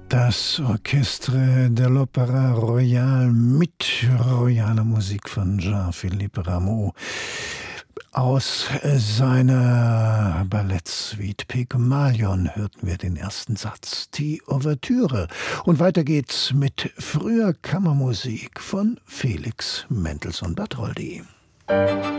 Das Orchestre de l'Opéra Royal mit royaler Musik von Jean-Philippe Rameau aus seiner Ballettsuite Pygmalion hörten wir den ersten Satz, die Ouvertüre. Und weiter geht's mit früher Kammermusik von Felix Mendelssohn Bartholdy.